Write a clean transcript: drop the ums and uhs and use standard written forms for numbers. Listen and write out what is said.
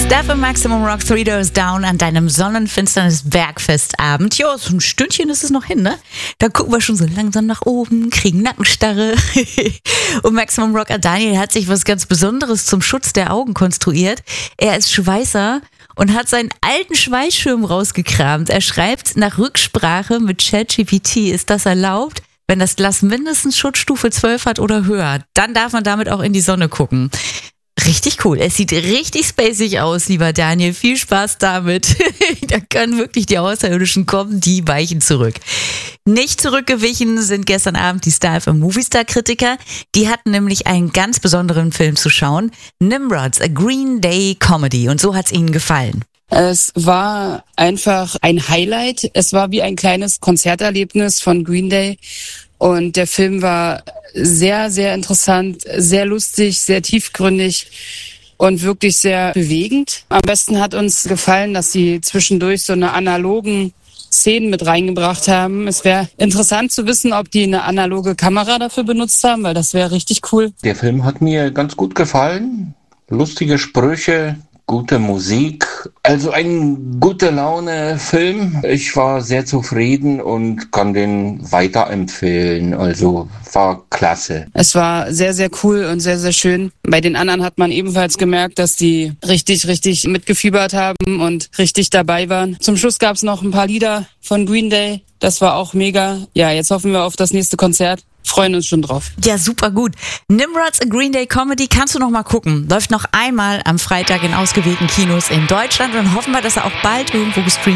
Stuff im Maximum Rock 3 Doors Down an deinem sonnenfinsternis Bergfestabend. Jo, so ein Stündchen ist es noch hin, ne? Da gucken wir schon so langsam nach oben, kriegen Nackenstarre. Und Maximum Rocker Daniel hat sich was ganz Besonderes zum Schutz der Augen konstruiert. Er ist Schweißer und hat seinen alten Schweißschirm rausgekramt. Er schreibt, nach Rücksprache mit ChatGPT ist das erlaubt, wenn das Glas mindestens Schutzstufe 12 hat oder höher. Dann darf man damit auch in die Sonne gucken. Richtig cool. Es sieht richtig spacig aus, lieber Daniel. Viel Spaß damit. Da können wirklich die Außerirdischen kommen, die weichen zurück. Nicht zurückgewichen sind gestern Abend die Star FM Movistar-Kritiker. Die hatten nämlich einen ganz besonderen Film zu schauen. Nimrods, a Green Day Comedy. Und so hat's ihnen gefallen. Es war einfach ein Highlight. Es war wie ein kleines Konzerterlebnis von Green Day. Und der Film war sehr, sehr interessant, sehr lustig, sehr tiefgründig und wirklich sehr bewegend. Am besten hat uns gefallen, dass sie zwischendurch so eine analogen Szenen mit reingebracht haben. Es wäre interessant zu wissen, ob die eine analoge Kamera dafür benutzt haben, weil das wäre richtig cool. Der Film hat mir ganz gut gefallen. Lustige Sprüche, gute Musik, also ein gute Laune-Film. Ich war sehr zufrieden und kann den weiterempfehlen. Also war klasse. Es war sehr, sehr cool und sehr, sehr schön. Bei den anderen hat man ebenfalls gemerkt, dass die richtig, richtig mitgefiebert haben und richtig dabei waren. Zum Schluss gab es noch ein paar Lieder von Green Day. Das war auch mega. Ja, jetzt hoffen wir auf das nächste Konzert. Freuen uns schon drauf. Ja, super gut. Nimrods, a Green Day Comedy, kannst du noch mal gucken. Läuft noch einmal am Freitag in ausgewählten Kinos in Deutschland und hoffen wir, dass er auch bald irgendwo gestreamt